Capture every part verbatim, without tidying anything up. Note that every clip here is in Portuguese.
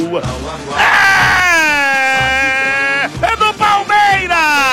sua. É, é do Palmeiras!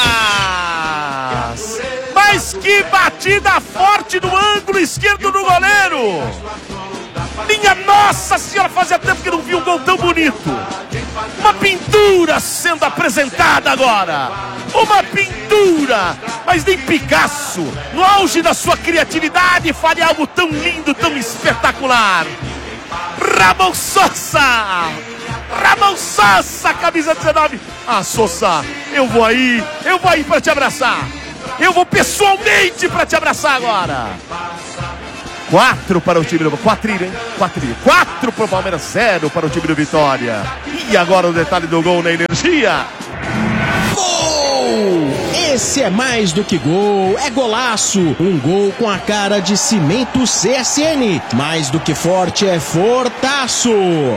Mas que batida forte no ângulo esquerdo do goleiro! Minha Nossa Senhora, fazia tempo que não vi um gol tão bonito. Uma pintura sendo apresentada agora. Uma pintura, mas nem Picasso, no auge da sua criatividade, faria algo tão lindo, tão espetacular. Ramon Sosa! Ramon Sosa, camisa dezenove. Ah, Sosa, eu vou aí, eu vou aí pra te abraçar. Eu vou pessoalmente pra te abraçar agora. Quatro para o time do... Quatrilho, hein? Quatrilho. Quatro para o Palmeiras, zero para o time do Vitória. E agora o detalhe do gol na Energia. Gol! Esse é mais do que gol, é golaço. Um gol com a cara de Cimento C S N. Mais do que forte, é fortaço.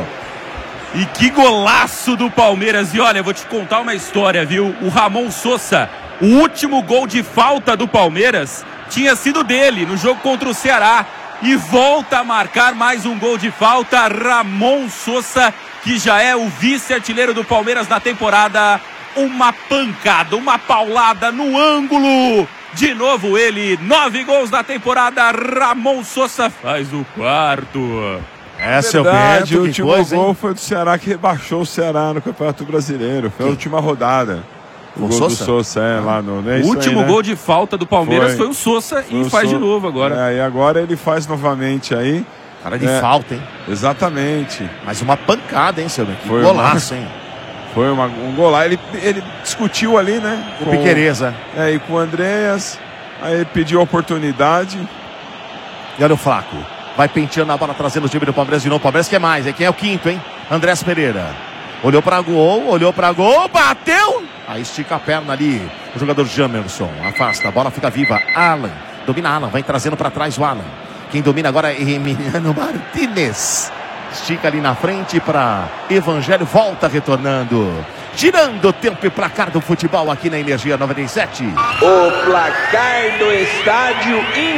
E que golaço do Palmeiras. E olha, eu vou te contar uma história, viu? O Ramon Sosa, o último gol de falta do Palmeiras tinha sido dele no jogo contra o Ceará. E volta a marcar mais um gol de falta. Ramon Sosa, que já é o vice-artilheiro do Palmeiras na temporada. Uma pancada, uma paulada no ângulo. De novo ele, nove gols na temporada. Ramon Sosa faz o quarto. Essa é verdade, o último coisa, gol hein? Foi do Ceará, que rebaixou o Ceará no Campeonato Brasileiro. Foi que? A última rodada. O, o gol Sosa? do Sosa, é, lá no... É o último aí, né? gol de falta do Palmeiras foi, foi o Sosa foi e o faz so... de novo agora. É, e agora ele faz novamente aí. Cara de é, falta, hein? Exatamente. Mas uma pancada, hein, seu? Que foi golaço, uma... hein? Foi uma, um golaço. Ele, ele discutiu ali, né? Com o Piquereza. É, e com o Andreas. Aí ele pediu a oportunidade. E olha o Flaco. Vai penteando a bola, trazendo o time do Palmeiras de novo. O Palmeiras quer mais, hein? Quem é o quinto, hein? Andrés Pereira. Olhou pra gol, olhou pra gol, bateu. Aí estica a perna ali. O jogador Jamerson afasta, a bola fica viva. Alan, domina Alan, vai trazendo pra trás o Alan. Quem domina agora é Emiliano Martínez. Estica ali na frente para Evangelho, volta retornando. Girando o tempo e placar do futebol aqui na Energia noventa e sete. O placar do estádio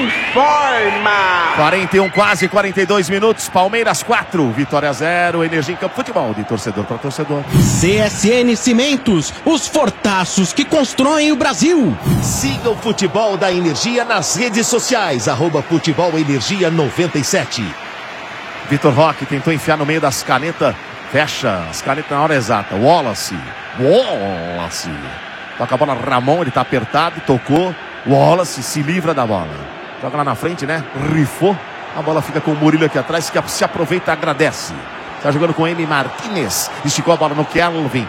informa. quarenta e um, quase quarenta e dois minutos. Palmeiras quatro, Vitória zero. Energia em campo, futebol de torcedor para torcedor. C S N Cimentos, os fortaços que constroem o Brasil. Siga o futebol da Energia nas redes sociais. Arroba futebol Energia noventa e sete. Vitor Roque tentou enfiar no meio das canetas. Fecha as canetas na hora exata. Wallace. Wallace. Toca a bola Ramon, ele tá apertado, tocou. Wallace se livra da bola. Joga lá na frente, né? Rifou. A bola fica com o Murilo aqui atrás, que se aproveita, agradece. Tá jogando com ele Martínez. Esticou a bola no Kelvin.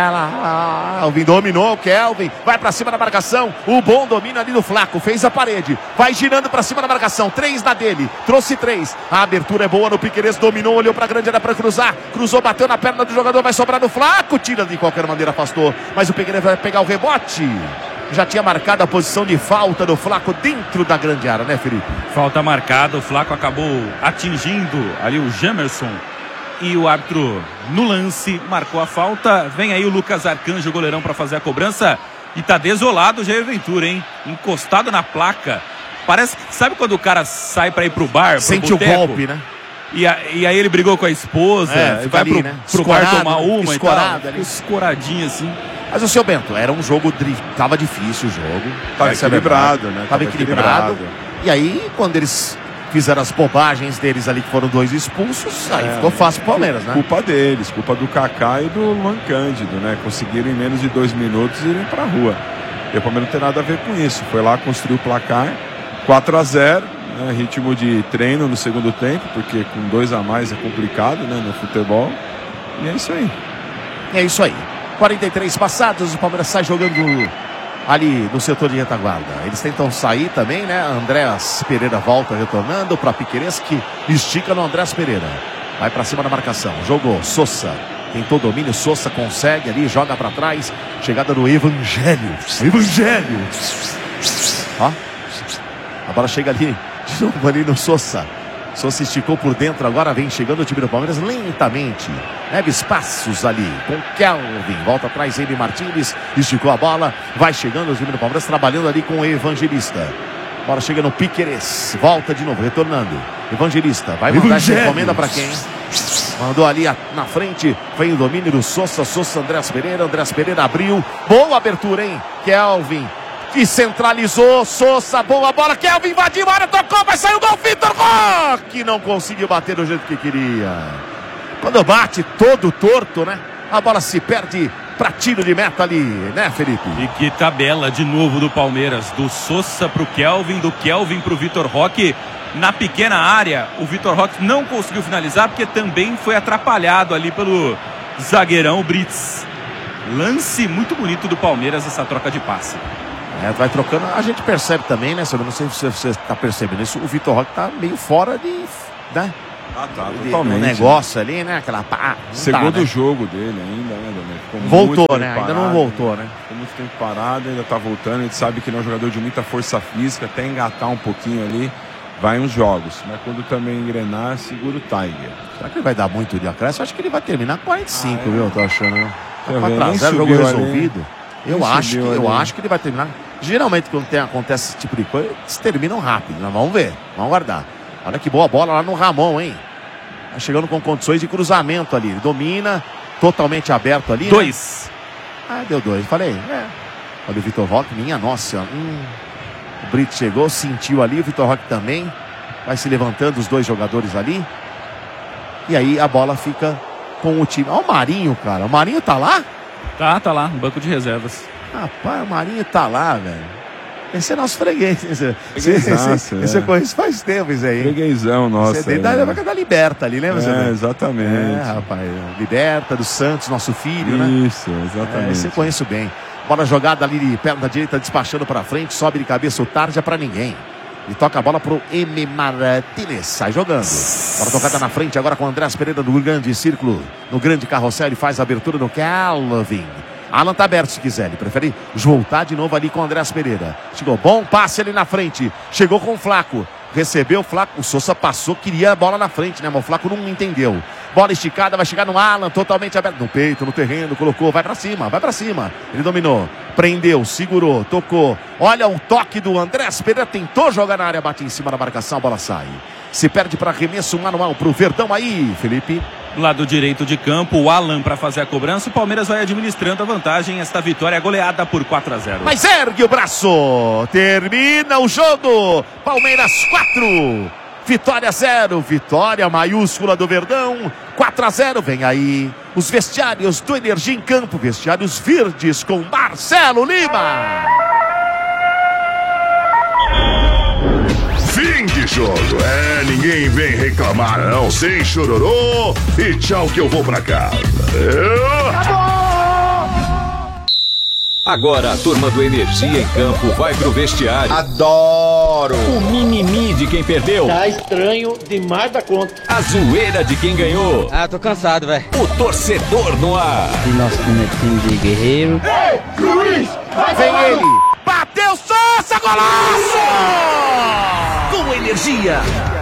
Kelvin dominou o Kelvin. Vai pra cima da marcação. O bom domínio ali do Flaco. Fez a parede. Vai girando pra cima da marcação. Três na dele. Trouxe três. A abertura é boa no Piquerez. Dominou, olhou pra grande área pra cruzar. Cruzou, bateu na perna do jogador. Vai sobrar no Flaco. Tira de qualquer maneira, afastou. Mas o Piquerez vai pegar o rebote. Já tinha marcado a posição de falta do Flaco dentro da grande área, né, Felipe? Falta marcada. O Flaco acabou atingindo ali o Jamerson. E o árbitro, no lance, marcou a falta. Vem aí o Lucas Arcanjo, goleirão, para fazer a cobrança. E tá desolado o Jair Ventura, hein? Encostado na placa. Parece que... Sabe quando o cara sai para ir pro bar? Sente o golpe, né? E, a, e aí ele brigou com a esposa. É, vai ali, pro, né? pro bar tomar uma escorado, e tal. ali. Escoradinho assim. Mas o seu Bento, era um jogo... Tava difícil o jogo. Tava equilibrado, né? Tava equilibrado. equilibrado. E aí, quando eles... fizeram as bobagens deles ali, que foram dois expulsos, aí é, ficou fácil pro Palmeiras, né? Culpa deles, culpa do Kaká e do Luan Cândido, né? Conseguiram em menos de dois minutos irem pra rua. E o Palmeiras não tem nada a ver com isso. Foi lá, construiu o placar, quatro a zero, né? Ritmo de treino no segundo tempo, porque com dois a mais é complicado, né? No futebol. E é isso aí. É isso aí. quarenta e três passados, o Palmeiras sai jogando ali no setor de retaguarda. Eles tentam sair também, né? Andrés Pereira volta retornando para Piquerez, que estica no Andrés Pereira. Vai para cima da marcação. Jogou Sosa. Tentou domínio. Sosa consegue ali, joga para trás. Chegada do Evangelho. Evangelho. Ó. A bola chega ali de novo ali no Sosa. Sosa esticou por dentro, agora vem chegando o time do Palmeiras lentamente. Leve espaços ali com Kelvin. Volta atrás ele, Martínez. Esticou a bola. Vai chegando o time do Palmeiras, trabalhando ali com o Evangelista. Bola chega no Piquerez. Volta de novo, retornando. Evangelista, vai mandar essa encomenda para quem? Mandou ali na frente, vem o domínio do Sousa, Sousa, Andrés Pereira, Andrés Pereira abriu, boa abertura, hein? Kelvin, que centralizou, Sousa, boa bola, Kelvin invadiu a área, tocou, vai sair o gol, Vitor Roque, não conseguiu bater do jeito que queria. Quando bate todo torto, né? A bola se perde para tiro de meta ali, né, Felipe? E que tabela de novo do Palmeiras, do Sousa pro Kelvin, do Kelvin pro Vitor Roque. Na pequena área, o Vitor Roque não conseguiu finalizar porque também foi atrapalhado ali pelo zagueirão Brits. Lance muito bonito do Palmeiras, essa troca de passe. É, vai trocando, a gente percebe também, né, Silvio? Não sei se você está percebendo isso, o Vitor Roque tá meio fora de, né? Ah, tá, de, totalmente. Um negócio ali, né? Aquela pá. Segundo tá, né? jogo dele ainda, né, Domênico? Voltou, né? Ainda não voltou, né? Ficou muito tempo parado, ainda tá voltando. A gente sabe que ele é um jogador de muita força física, até engatar um pouquinho ali, vai uns jogos. Mas quando também engrenar, segura o Tiger. Será que ele vai dar muito de acréscimo? Acho que ele vai terminar com quarenta e cinco, ah, é. viu? Eu tô achando. quatro a zero, jogo resolvido. Ali. Eu, acho que, eu acho que ele vai terminar. Geralmente, quando tem, acontece esse tipo de coisa, eles terminam rápido. Nós vamos ver, vamos aguardar. Olha que boa bola lá no Ramon, hein? Tá chegando com condições de cruzamento ali. Ele domina, totalmente aberto ali. Dois. Né? Ah, deu dois. Falei, é. Olha o Vitor Roque, minha nossa. Hum. O Brito chegou, sentiu ali. O Vitor Roque também. Vai se levantando os dois jogadores ali. E aí a bola fica com o time. Olha o Marinho, cara. O Marinho tá lá? Tá, tá lá, no banco de reservas. Rapaz, o Marinho tá lá, velho. Esse é nosso freguês. Esse, esse, esse, é. esse eu conheço faz tempo, isso aí. Freguesão, nossa. Esse é da, é. da Liberta ali, lembra? É, exatamente. É, rapaz. Liberta, do Santos, nosso filho, isso, né? Isso, exatamente. É, esse eu conheço bem. Bola jogada ali de perna direita, despachando para frente, sobe de cabeça o Tarja para ninguém. Ele toca a bola pro M. Martínez, sai jogando. Bola tocada na frente agora com o Andrés Pereira no grande círculo, no grande carrossel, ele faz a abertura no Kelvin. Alan tá aberto se quiser, ele prefere voltar de novo ali com o Andrés Pereira. Chegou, bom passe ali na frente, chegou com o Flaco, recebeu o Flaco, o Sousa passou, queria a bola na frente, né, mas o Flaco não entendeu. Bola esticada, vai chegar no Alan, totalmente aberto, no peito, no terreno, colocou, vai pra cima, vai pra cima. Ele dominou, prendeu, segurou, tocou. Olha o toque do Andrés Pereira, tentou jogar na área, bate em cima da marcação, a bola sai. Se perde para arremesso manual pro Verdão aí, Felipe. Lado direito de campo, o Alan para fazer a cobrança. O Palmeiras vai administrando a vantagem. Esta vitória é goleada por quatro a zero. Mas ergue o braço. Termina o jogo. Palmeiras quatro. Vitória zero. Vitória maiúscula do Verdão. quatro a zero. Vem aí os vestiários do Energia em Campo. Vestiários verdes com Marcelo Lima. Fim de jogo. É, ninguém vem reclamar não, sem chororô. E tchau que eu vou pra casa. Eu... Agora a turma do Energia em Campo vai pro vestiário. Adoro! O mimimi de quem perdeu. Tá estranho demais da conta. A zoeira de quem ganhou. Ah, tô cansado, velho. O torcedor no ar. E nosso bonequinho de guerreiro. Ei, Luiz! Vai, vem ele! Bateu, Sousa, golaço! Com Energia.